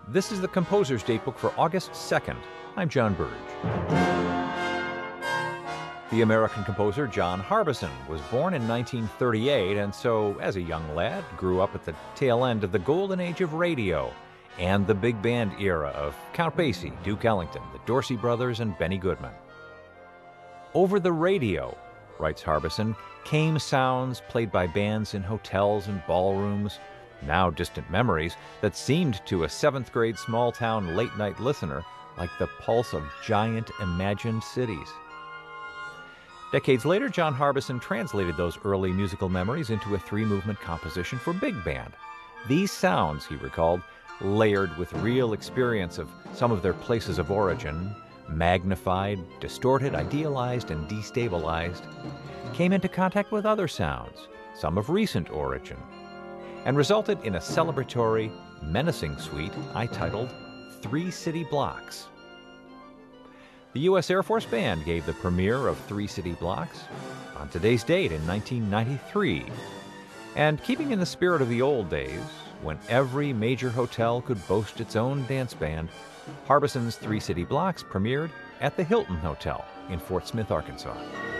This is the Composer's Datebook for August 2nd. I'm John Burge. The American composer John Harbison was born in 1938, and so, as a young lad, grew up at the tail end of the golden age of radio and the big band era of Count Basie, Duke Ellington, the Dorsey Brothers, and Benny Goodman. Over the radio, writes Harbison, came sounds played by bands in hotels and ballrooms, now distant memories that seemed to a seventh-grade small-town late-night listener like the pulse of giant imagined cities. Decades later, John Harbison translated those early musical memories into a three-movement composition for big band. These sounds, he recalled, layered with real experience of some of their places of origin, magnified, distorted, idealized, and destabilized, came into contact with other sounds, some of recent origin, and resulted in a celebratory, menacing suite I titled Three City Blocks. The U.S. Air Force Band gave the premiere of Three City Blocks on today's date in 1993. And keeping in the spirit of the old days, when every major hotel could boast its own dance band, Harbison's Three City Blocks premiered at the Hilton Hotel in Fort Smith, Arkansas.